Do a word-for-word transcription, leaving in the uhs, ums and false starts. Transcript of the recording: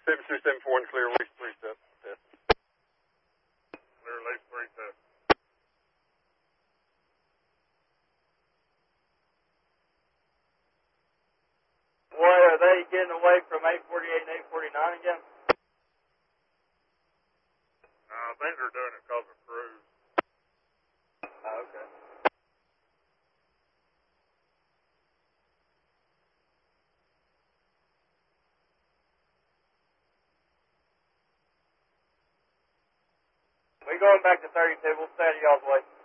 seven two seven four one, clear release three test. test. Clear release three test. Boy, are they getting away from eight forty-eight and eight forty-nine again? Uh, I think they're doing it because of cruise. Oh, okay. We going back to thirty-two. We'll stay out of y'all's way.